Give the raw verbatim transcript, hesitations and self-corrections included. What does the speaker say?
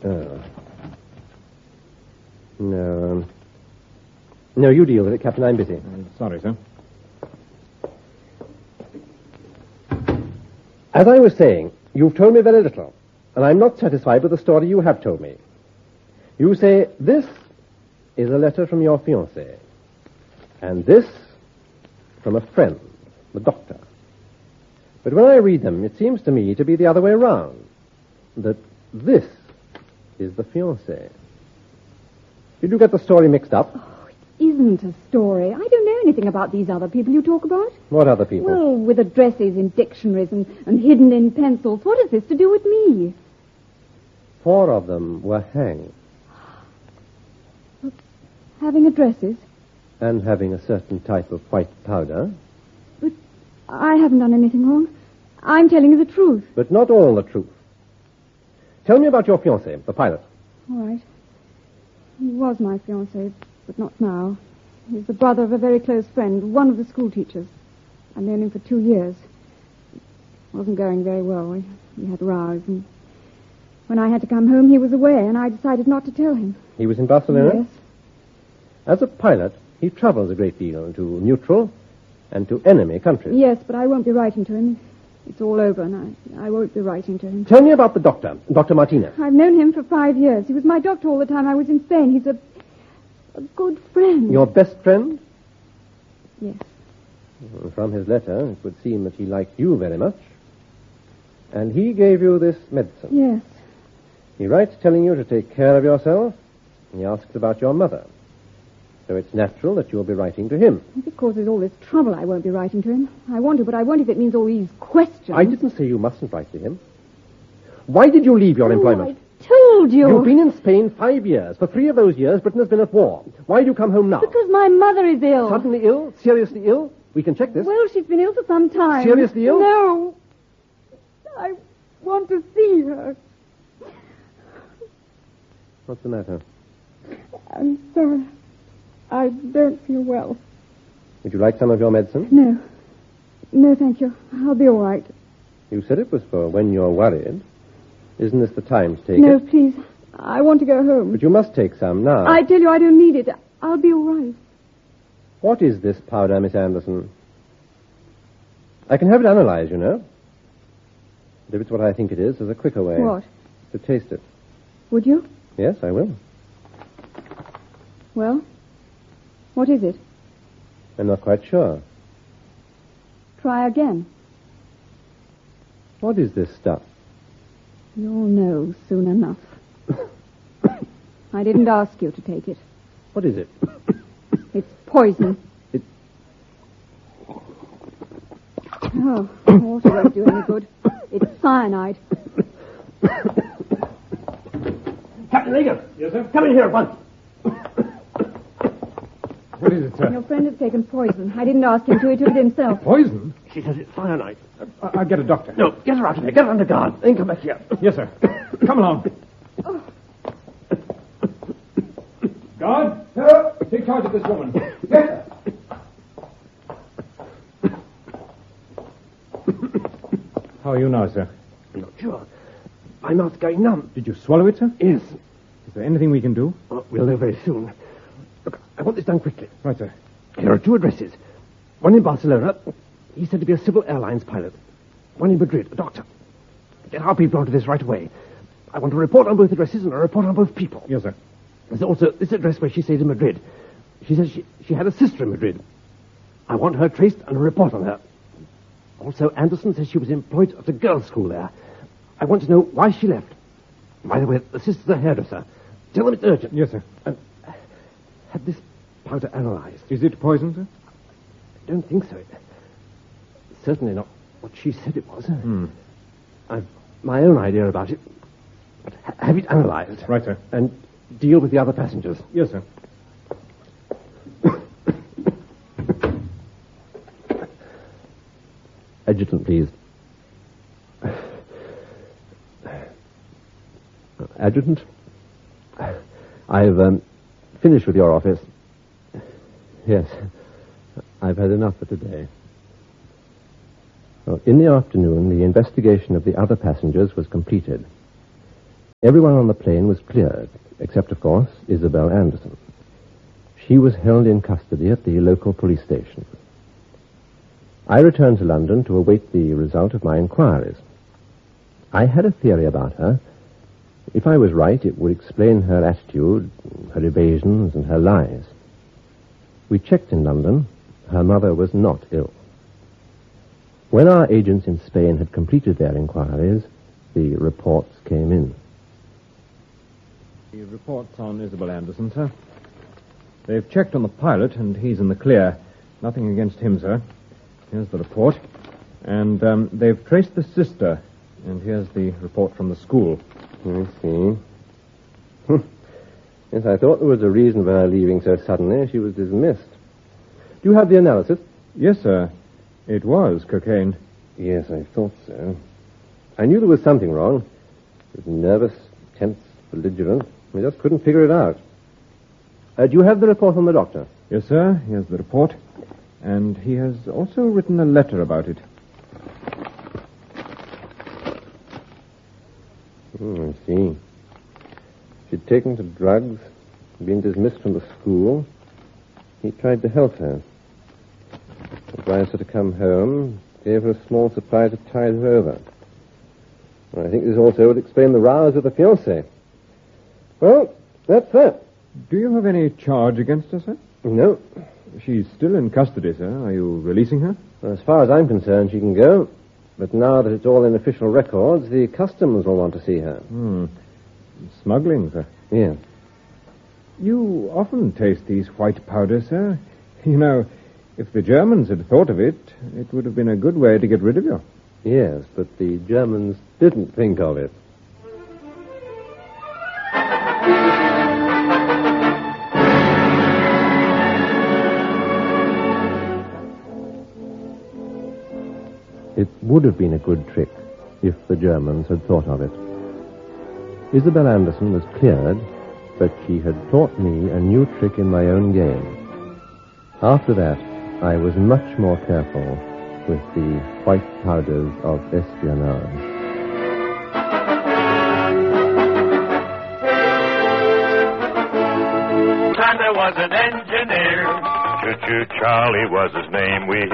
Oh. No. Um, no, you deal with it, Captain. I'm busy. I'm sorry, sir. As I was saying, you've told me very little, and I'm not satisfied with the story you have told me. You say this is a letter from your fiancé, and this from a friend, the doctor. But when I read them, it seems to me to be the other way around, that this is the fiancé. Did you get the story mixed up? Oh, it isn't a story. I don't know anything about these other people you talk about. What other people? Well, with addresses in dictionaries and, and hidden in pencils. What has this to do with me? Four of them were hanged. Having addresses? And having a certain type of white powder. But I haven't done anything wrong. I'm telling you the truth. But not all the truth. Tell me about your fiancé, the pilot. All right. He was my fiancé, but not now. He's the brother of a very close friend, one of the school teachers. I've known him for two years. It wasn't going very well. We, we had rows, and when I had to come home, he was away, and I decided not to tell him. He was in Barcelona? Yes. As a pilot, he travels a great deal to neutral and to enemy countries. Yes, but I won't be writing to him. It's all over, and I, I won't be writing to him. Tell me about the doctor, Doctor Martinez. I've known him for five years. He was my doctor all the time I was in Spain. He's a, a good friend. Your best friend? Yes. From his letter, it would seem that he liked you very much. And he gave you this medicine. Yes. He writes telling you to take care of yourself. He asks about your mother. So it's natural that you'll be writing to him. If it causes all this trouble, I won't be writing to him. I want to, but I won't if it means all these questions. I didn't say you mustn't write to him. Why did you leave your oh, employment? I told you. You've been in Spain five years. For three of those years, Britain has been at war. Why do you come home now? Because my mother is ill. Suddenly ill? Seriously ill? We can check this. Well, she's been ill for some time. Seriously ill? No. I want to see her. What's the matter? I'm sorry. I don't feel well. Would you like some of your medicine? No. No, thank you. I'll be all right. You said it was for when you're worried. Isn't this the time to take no, it? No, please. I want to go home. But you must take some now. I tell you, I don't need it. I'll be all right. What is this powder, Miss Anderson? I can have it analyzed, you know. But if it's what I think it is, there's a quicker way. What? To taste it. Would you? Yes, I will. Well? What is it? I'm not quite sure. Try again. What is this stuff? You'll know soon enough. I didn't ask you to take it. What is it? It's poison. It... Oh, water won't do any good. It's cyanide. Captain Regan! Yes, sir? Come in here at once. What is it, sir? Your friend has taken poison. I didn't ask him to. He took it himself. Poison? She says it's cyanide. Uh, I'll get a doctor. No, get her out of here. Get her under guard. Then come back here. Yes, sir. Come along. Oh. Guard, sir, take charge of this woman. Yes, sir. How are you now, sir? I'm not sure. My mouth's going numb. Did you swallow it, sir? Yes. Is there anything we can do? Oh, we'll know very soon. Look, I want this done quickly. Right, sir. Here are two addresses. One in Barcelona. He's said to be a civil airlines pilot. One in Madrid, a doctor. Get our people onto this right away. I want a report on both addresses and a report on both people. Yes, sir. There's also this address where she stays in Madrid. She says she, she had a sister in Madrid. I want her traced and a report on her. Also, Anderson says she was employed at a girls' school there. I want to know why she left. By the way, the sister's a hairdresser. Tell them it's urgent. Yes, sir. And have this powder analyzed. Is it poison, sir? I don't think so. It's certainly not what she said it was. Hmm. I've my own idea about it. But ha- have it analyzed. Right, sir. And deal with the other passengers. Yes, sir. Adjutant, please. Adjutant, I've um, finished with your office. Yes, I've had enough for today. Well, in the afternoon, the investigation of the other passengers was completed. Everyone on the plane was cleared, except, of course, Isabel Anderson. She was held in custody at the local police station. I returned to London to await the result of my inquiries. I had a theory about her. If I was right, it would explain her attitude, her evasions, and her lies. We checked in London. Her mother was not ill. When our agents in Spain had completed their inquiries, the reports came in. The reports on Isabel Anderson, sir. They've checked on the pilot, and he's in the clear. Nothing against him, sir. Here's the report. And um, they've traced the sister, and here's the report from the school. I see. Yes, I thought there was a reason for her leaving so suddenly. She was dismissed. Do you have the analysis? Yes, sir. It was cocaine. Yes, I thought so. I knew there was something wrong. She was nervous, tense, belligerent. I just couldn't figure it out. Uh, do you have the report from the doctor? Yes, sir. Here's the report. And he has also written a letter about it. Oh, I see. She'd taken to drugs, been dismissed from the school. He tried to help her. Advised her to come home, gave her a small supply to tide her over. Well, I think this also would explain the rows with the fiancé. Well, that's that. Do you have any charge against her, sir? No. She's still in custody, sir. Are you releasing her? Well, as far as I'm concerned, she can go. But now that it's all in official records, the customs will want to see her. Hmm. Smuggling, sir. Yes. You often taste these white powders, sir. You know, if the Germans had thought of it, it would have been a good way to get rid of you. Yes, but the Germans didn't think of it. It would have been a good trick if the Germans had thought of it. Isabel Anderson was cleared, but she had taught me a new trick in my own game. After that, I was much more careful with the white powders of espionage. And there was an engineer. Choo-choo Charlie was his name. We